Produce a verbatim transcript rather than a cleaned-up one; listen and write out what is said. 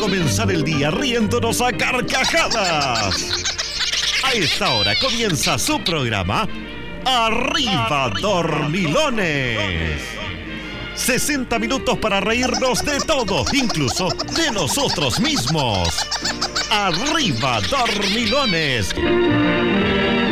comenzar el día riéndonos a carcajadas. A esta hora comienza su programa Arriba Dormilones. sesenta minutos para reírnos de todo, incluso de nosotros mismos. Arriba Dormilones.